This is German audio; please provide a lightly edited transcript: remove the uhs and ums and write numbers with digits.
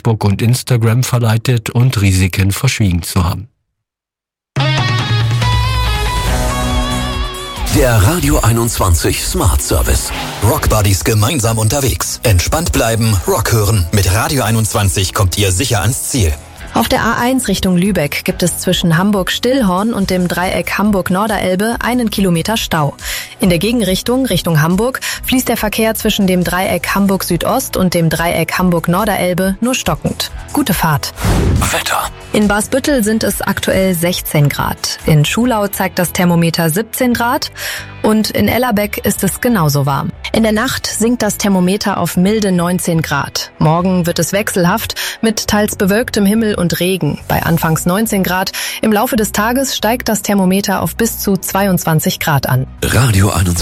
Facebook und Instagram verleitet und Risiken verschwiegen zu haben. Der Radio 21 Smart Service. Rock Buddies gemeinsam unterwegs. Entspannt bleiben, Rock hören. Mit Radio 21 kommt ihr sicher ans Ziel. Auf der A1 Richtung Lübeck gibt es zwischen Hamburg-Stillhorn und dem Dreieck Hamburg-Norderelbe 1 Kilometer Stau. In der Gegenrichtung, Richtung Hamburg, fließt der Verkehr zwischen dem Dreieck Hamburg-Südost und dem Dreieck Hamburg-Norderelbe nur stockend. Gute Fahrt. Wetter. In Barsbüttel sind es aktuell 16 Grad. In Schulau zeigt das Thermometer 17 Grad und in Ellerbeck ist es genauso warm. In der Nacht sinkt das Thermometer auf milde 19 Grad. Morgen wird es wechselhaft mit teils bewölktem Himmel und Regen. Bei anfangs 19 Grad. Im Laufe des Tages steigt das Thermometer auf bis zu 22 Grad an. Radio 21.